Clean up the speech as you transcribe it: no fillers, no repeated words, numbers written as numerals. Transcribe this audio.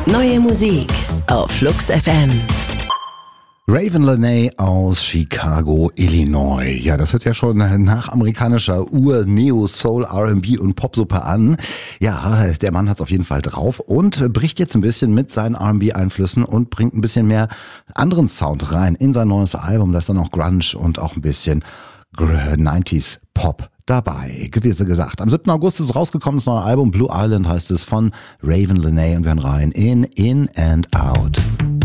Neue Musik auf Flux FM. Raven Lenae aus Chicago, Illinois. Ja, das hört ja schon nach amerikanischer Ur-Neo-Soul, R&B und Popsuppe an. Ja, der Mann hat's auf jeden Fall drauf und bricht jetzt ein bisschen mit seinen R&B-Einflüssen und bringt ein bisschen mehr anderen Sound rein in sein neues Album. Da ist dann auch Grunge und auch ein bisschen 90s Pop dabei, gewesen gesagt. Am 7. August ist rausgekommen, das neue Album Blue Island heißt es von Raven Lenae und wir hören rein in and Out.